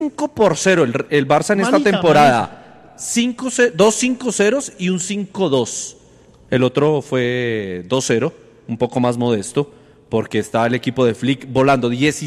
5-0 el Barça en esta temporada. 2 5-0 y un 5-2. El otro fue 2-0, un poco más modesto, porque está el equipo de Flick volando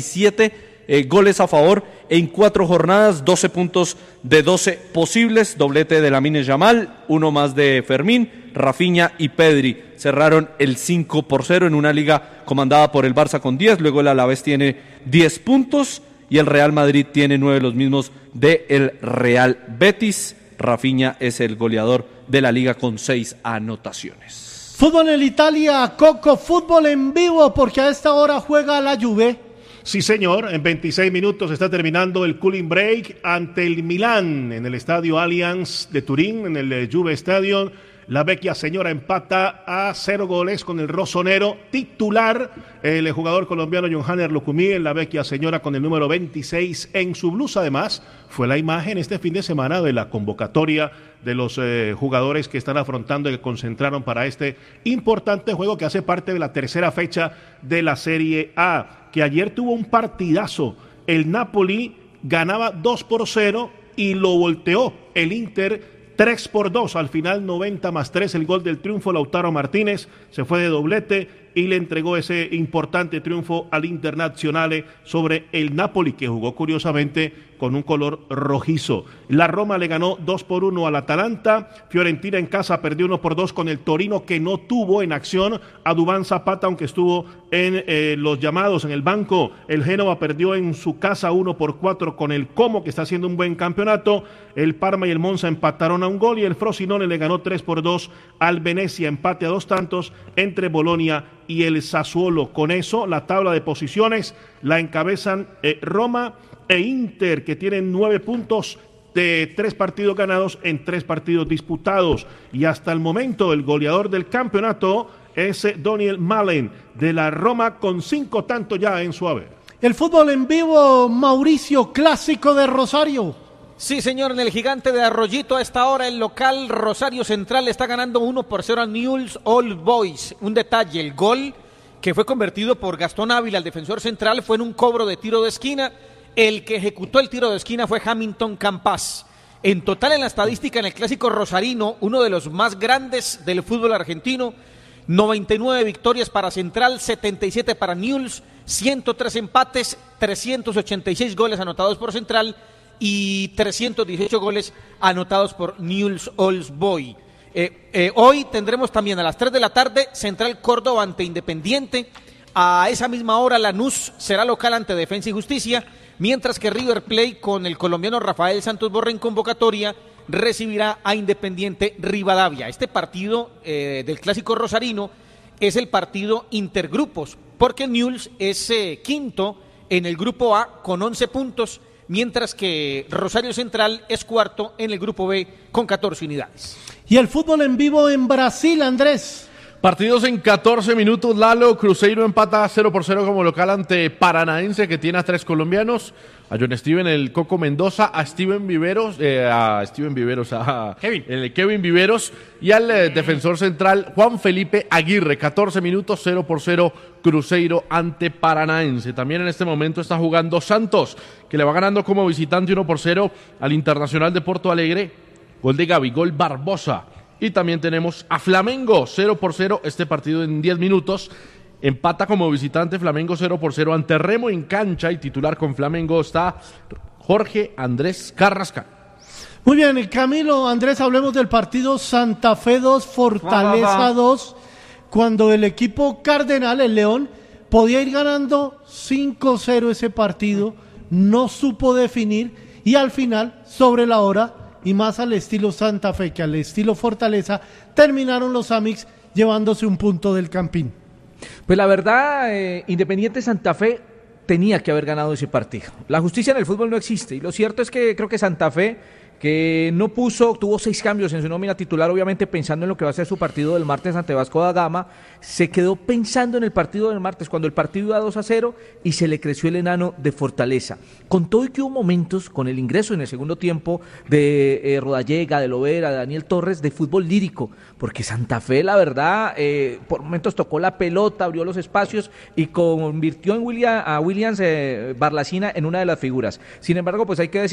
17 goles a favor en 4 jornadas, 12 puntos de 12 posibles, doblete de Lamine Yamal, uno más de Fermín, Rafinha y Pedri. Cerraron el 5-0 en una liga comandada por el Barça con 10, luego el Alavés tiene 10 puntos y el Real Madrid tiene 9, los mismos del Real Betis. Rafinha es el goleador de la liga con 6 anotaciones. Fútbol en Italia, Coco, fútbol en vivo, porque a esta hora juega la Juve. Sí, señor, en 26 minutos está terminando el cooling break ante el Milán en el estadio Allianz de Turín, en el Juve Stadium. La vecchia señora empata a 0 goles con el rosonero titular, el jugador colombiano Johanner Lucumí, en la vecchia señora con el número 26 en su blusa. Además, fue la imagen este fin de semana de la convocatoria de los jugadores que están afrontando y que concentraron para este importante juego que hace parte de la tercera fecha de la Serie A, que ayer tuvo un partidazo. El Napoli ganaba 2-0 y lo volteó el Inter 3-2, al final 90+3, el gol del triunfo. Lautaro Martínez se fue de doblete y le entregó ese importante triunfo al Internazionale sobre el Napoli, que jugó curiosamente con un color rojizo. La Roma le ganó 2-1 al Atalanta. Fiorentina en casa perdió 1-2 con el Torino, que no tuvo en acción a Duván Zapata, aunque estuvo en los llamados en el banco. El Génova perdió en su casa 1-4 con el Como, que está haciendo un buen campeonato. El Parma y el Monza empataron a un gol y el Frosinone le ganó 3-2 al Venecia, empate a 2 tantos entre Bolonia y el Sassuolo. Con eso, la tabla de posiciones la encabezan Roma e Inter, que tienen 9 puntos de 3 partidos ganados en 3 partidos disputados. Y hasta el momento, el goleador del campeonato es Daniel Malen de la Roma, con 5 tantos ya en su haber. El fútbol en vivo, Mauricio, clásico de Rosario. Sí, señor, en el Gigante de Arroyito a esta hora el local Rosario Central está ganando 1-0 a Newell's Old Boys. Un detalle, el gol que fue convertido por Gastón Ávila, el defensor central, fue en un cobro de tiro de esquina. El que ejecutó el tiro de esquina fue Hamilton Campas. En total, en la estadística, en el clásico rosarino, uno de los más grandes del fútbol argentino, 99 victorias para Central, 77 para Newell's, 103 empates, 386 goles anotados por Central y 318 goles anotados por Newell's Old Boys. Hoy tendremos también a las 3 de la tarde Central Córdoba ante Independiente. A esa misma hora Lanús será local ante Defensa y Justicia, mientras que River Plate, con el colombiano Rafael Santos Borré en convocatoria, recibirá a Independiente Rivadavia. Este partido del clásico rosarino es el partido intergrupos, porque Newell's es quinto en el grupo A con 11 puntos, mientras que Rosario Central es cuarto en el grupo B con 14 unidades. Y el fútbol en vivo en Brasil, Andrés. Partidos en 14 minutos, Lalo. Cruzeiro empata 0-0 como local ante Paranaense, que tiene a 3 colombianos. A John Steven, el Coco Mendoza, a Kevin Viveros y al defensor central Juan Felipe Aguirre. 14 minutos, 0-0 Cruzeiro ante Paranaense. También en este momento está jugando Santos, que le va ganando como visitante 1-0 al Internacional de Porto Alegre. Gol de Gabigol Barbosa. Y también tenemos a Flamengo 0-0, este partido en 10 minutos. Empata como visitante Flamengo 0-0 ante Remo en cancha, y titular con Flamengo está Jorge Andrés Carrascal. Muy bien, Camilo, Andrés, hablemos del partido Santa Fe 2, Fortaleza 2, cuando el equipo cardenal, el León, podía ir ganando 5-0 ese partido, no supo definir y al final, sobre la hora, y más al estilo Santa Fe que al estilo Fortaleza, terminaron los Amics llevándose un punto del Campín. Pues la verdad, Independiente Santa Fe tenía que haber ganado ese partido. La justicia en el fútbol no existe, y lo cierto es que creo que Santa Fe que no tuvo 6 cambios en su nómina titular, obviamente pensando en lo que va a ser su partido del martes ante Vasco da Gama, se quedó pensando en el partido del martes, cuando el partido iba 2-0 y se le creció el enano de Fortaleza. Con todo y que hubo momentos, con el ingreso en el segundo tiempo de Rodallega, de Lovera, de Daniel Torres, de fútbol lírico, porque Santa Fe, la verdad, por momentos tocó la pelota, abrió los espacios y convirtió a Williams Barlacina en una de las figuras. Sin embargo, pues hay que decir